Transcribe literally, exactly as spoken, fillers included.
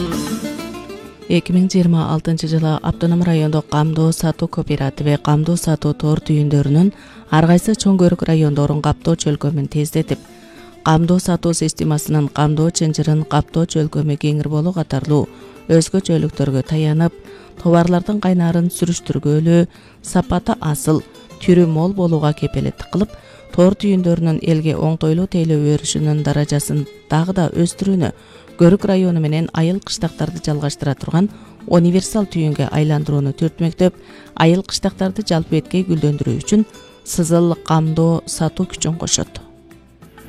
эки миң жыйырма алтынчы жылы автоном райондук камдоо сатуу кооперативи камдоо сатуу тоор түйүндөрүнүн ар кайсы чоң көрүк райондорун каптоо чөлкөмүн тездетип, камдоо сатуу системасынын камдоо чынжырын каптоо чөлкөмү кеңир болуу катарлуу өзгөчөлүктөргө таянып, товарлардын кайнарын сүрүштүргөлү, сапаты асыл, түрү мол болууга кепилеттик кылып, тоор түйүндөрүнүн элге оңтойлуу тейлөө өрүшүнүн даражасын дагы да өстүрүүнү, көрүк району менен айыл кыштактарды жалгаштыра турган универсал түйүнгө айландырууну түртмөктөп, айыл кыштактарды жалпы эткей гүлдөндүрүү үчүн сызыл камдоо сатуу күчүн кошот.